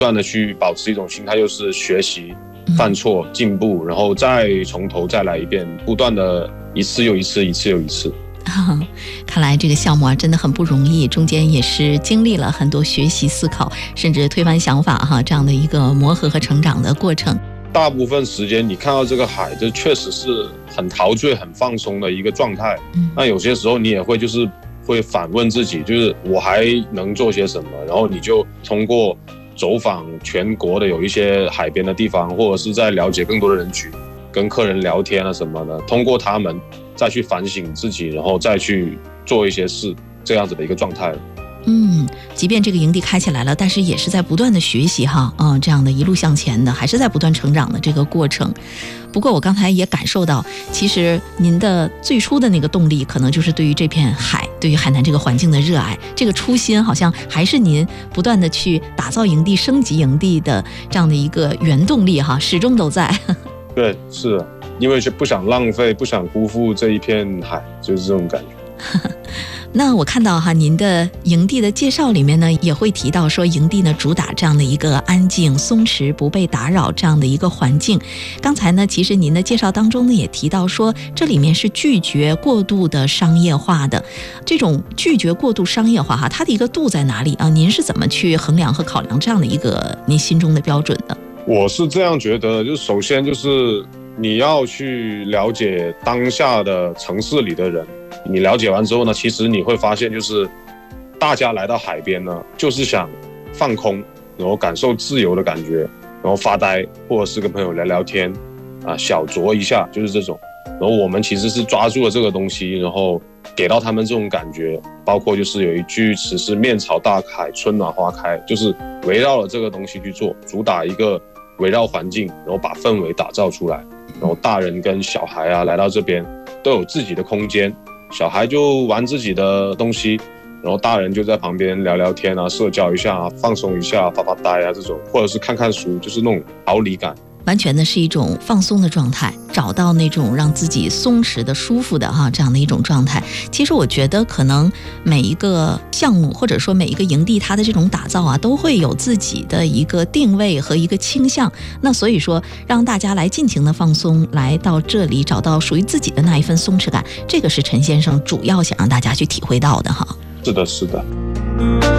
断的去保持一种心态，就是学习、犯错、进步，然后再从头再来一遍，不断的一次又一次，一次又一次。 看来这个项目啊真的很不容易，中间也是经历了很多学习、思考，甚至推翻想法这样的一个磨合和成长的过程。 大部分时间你看到这个海，这确实是很陶醉、很放松的一个状态。那有些时候你也会会反问自己，就是我还能做些什么？然后你就通过走访全国的有一些海边的地方，或者是在了解更多的人群，跟客人聊天啊什么的，通过他们再去反省自己，然后再去做一些事，这样子的一个状态。 即便这个营地开起来了，但是也是在不断的学习这样的一路向前的，还是在不断成长的这个过程。不过我刚才也感受到，其实您的最初的那个动力，可能就是对于这片海，对于海南这个环境的热爱，这个初心好像还是您不断的去打造营地、升级营地的这样的一个原动力始终都在。 对，是的，因为是不想浪费，不想辜负这一片海，就是这种感觉。 那我看到您的营地的介绍里面呢，也会提到说营地呢主打这样的一个安静、松弛、不被打扰这样的一个环境。刚才呢，其实您的介绍当中呢也提到说，这里面是拒绝过度的商业化的。这种拒绝过度商业化它的一个度在哪里啊？您是怎么去衡量和考量这样的一个您心中的标准的？ 我是这样觉得，就首先就是你要去了解当下的城市里的人。你了解完之后呢，其实你会发现，就是大家来到海边呢，就是想放空，然后感受自由的感觉，然后发呆，或者是跟朋友聊聊天，小酌一下，就是这种。然后我们其实是抓住了这个东西，然后给到他们这种感觉。包括就是有一句词是面朝大海，春暖花开，就是围绕了这个东西去做，主打一个围绕环境，然后把氛围打造出来。然后大人跟小孩来到这边都有自己的空间。小孩就玩自己的东西，然后大人就在旁边聊聊天社交一下放松一下，发发呆这种，或者是看看书，就是那种逃离感。 完全的是一种放松的状态，找到那种让自己松弛的、舒服的这样的一种状态。其实我觉得可能每一个项目或者说每一个营地，它的这种打造都会有自己的一个定位和一个倾向。那所以说让大家来尽情的放松，来到这里找到属于自己的那一份松弛感，这个是陈先生主要想让大家去体会到的是的，是的。